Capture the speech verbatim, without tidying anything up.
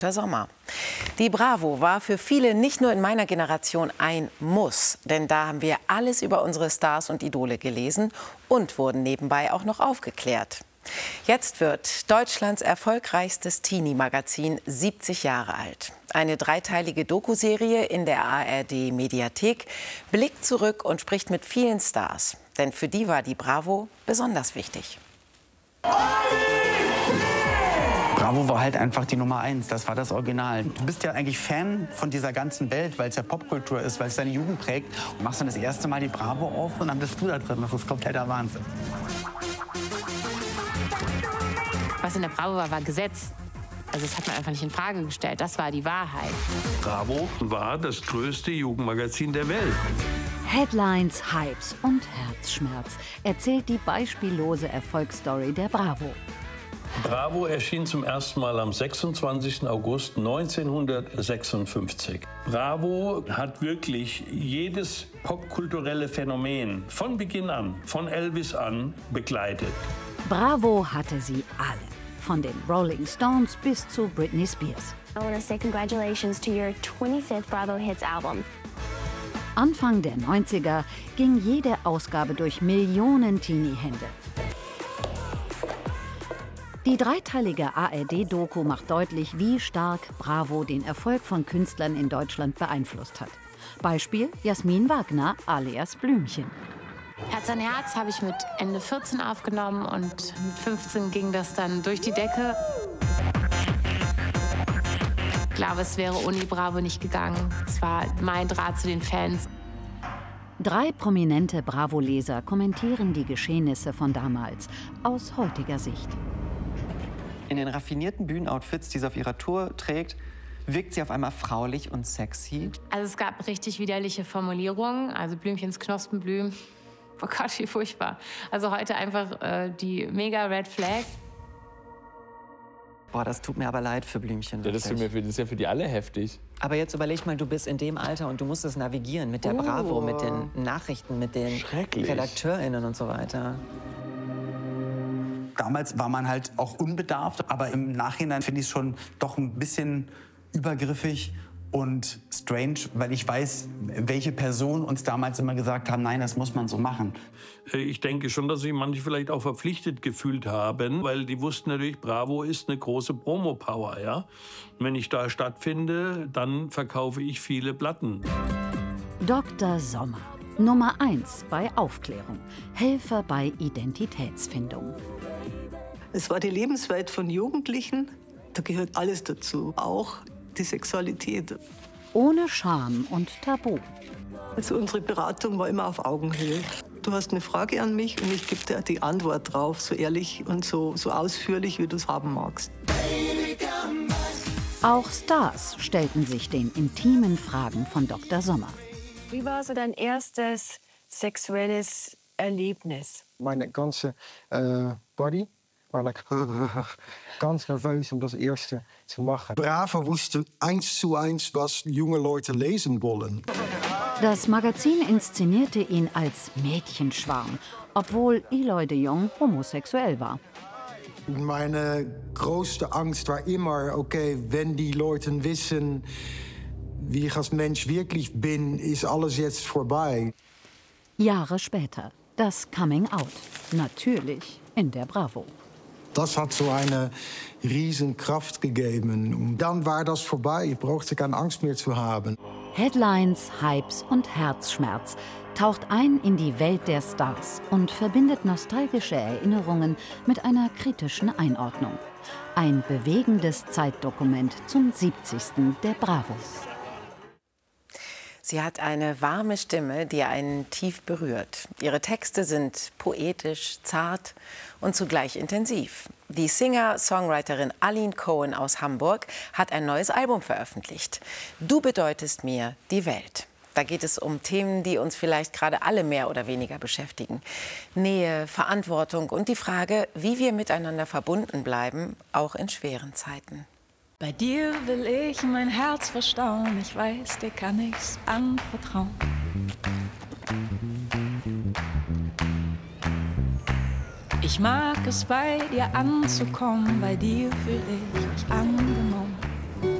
Der Sommer. Die Bravo war für viele nicht nur in meiner Generation ein Muss, denn da haben wir alles über unsere Stars und Idole gelesen und wurden nebenbei auch noch aufgeklärt. Jetzt wird Deutschlands erfolgreichstes Teenie-Magazin siebzig Jahre alt. Eine dreiteilige Dokuserie in der A R D-Mediathek blickt zurück und spricht mit vielen Stars. Denn für die war die Bravo besonders wichtig. Bravo war halt einfach die Nummer eins, das war das Original. Du bist ja eigentlich Fan von dieser ganzen Welt, weil es ja Popkultur ist, weil es deine Jugend prägt. Du machst dann das erste Mal die Bravo auf und dann bist du da drin. Das ist kompletter Wahnsinn. Was in der Bravo war, war Gesetz. Also das hat man einfach nicht in Frage gestellt. Das war die Wahrheit. Bravo war das größte Jugendmagazin der Welt. Headlines, Hypes und Herzschmerz erzählt die beispiellose Erfolgsstory der Bravo. Bravo erschien zum ersten Mal am sechsundzwanzigsten August neunzehnhundertsechsundfünfzig. Bravo hat wirklich jedes popkulturelle Phänomen von Beginn an, von Elvis an, begleitet. Bravo hatte sie alle, von den Rolling Stones bis zu Britney Spears. I want to say congratulations to your twenty-fifth Bravo Hits album. Anfang der neunziger ging jede Ausgabe durch Millionen Teenie-Hände. Die dreiteilige A R D-Doku macht deutlich, wie stark Bravo den Erfolg von Künstlern in Deutschland beeinflusst hat. Beispiel Jasmin Wagner alias Blümchen. Herz an Herz habe ich mit Ende vierzehn aufgenommen und mit fünfzehn ging das dann durch die Decke. Ich glaube, es wäre ohne Bravo nicht gegangen. Es war mein Draht zu den Fans. Drei prominente Bravo-Leser kommentieren die Geschehnisse von damals aus heutiger Sicht. In den raffinierten Bühnenoutfits, die sie auf ihrer Tour trägt, wirkt sie auf einmal fraulich und sexy. Also es gab richtig widerliche Formulierungen, also Blümchens Knospenblüm. Oh Gott, wie furchtbar. Also heute einfach äh, die mega Red Flag. Boah, das tut mir aber leid für Blümchen. Ja, das, tut mir für, das ist ja für die alle heftig. Aber jetzt überleg mal, du bist in dem Alter und du musst es navigieren mit der Oh. Bravo, mit den Nachrichten, mit den RedakteurInnen und so weiter. Damals war man halt auch unbedarft, aber im Nachhinein finde ich es schon doch ein bisschen übergriffig und strange, weil ich weiß, welche Personen uns damals immer gesagt haben, nein, das muss man so machen. Ich denke schon, dass sich manche vielleicht auch verpflichtet gefühlt haben, weil die wussten natürlich, Bravo ist eine große Promo-Power, ja. Und wenn ich da stattfinde, dann verkaufe ich viele Platten. Doktor Sommer, Nummer eins bei Aufklärung, Helfer bei Identitätsfindung. Es war die Lebenswelt von Jugendlichen. Da gehört alles dazu, auch die Sexualität. Ohne Scham und Tabu. Also unsere Beratung war immer auf Augenhöhe. Du hast eine Frage an mich und ich gebe dir die Antwort drauf, so ehrlich und so, so ausführlich, wie du es haben magst. Auch Stars stellten sich den intimen Fragen von Doktor Sommer. Wie war so dein erstes sexuelles Erlebnis? Meine ganze äh, Body war like, ganz nervös, um das erste zu machen. Bravo wusste eins zu eins, was junge Leute lesen wollen. Das Magazin inszenierte ihn als Mädchenschwarm, obwohl Eloy de Jong homosexuell war. Meine größte Angst war immer, okay, wenn die Leute wissen, wie ich als Mensch wirklich bin, ist alles jetzt vorbei. Jahre später, das Coming Out. Natürlich in der Bravo. Das hat so eine riesen Kraft gegeben. Und dann war das vorbei. Ich brauchte keine Angst mehr zu haben. Headlines, Hypes und Herzschmerz taucht ein in die Welt der Stars und verbindet nostalgische Erinnerungen mit einer kritischen Einordnung. Ein bewegendes Zeitdokument zum siebzigsten der Bravo. Sie hat eine warme Stimme, die einen tief berührt. Ihre Texte sind poetisch, zart und zugleich intensiv. Die Singer-Songwriterin Aline Cohen aus Hamburg hat ein neues Album veröffentlicht. Du bedeutest mir die Welt. Da geht es um Themen, die uns vielleicht gerade alle mehr oder weniger beschäftigen. Nähe, Verantwortung und die Frage, wie wir miteinander verbunden bleiben, auch in schweren Zeiten. Bei dir will ich mein Herz verstauen, ich weiß, dir kann ich's anvertrauen. Ich mag es, bei dir anzukommen, bei dir fühl ich mich angenommen.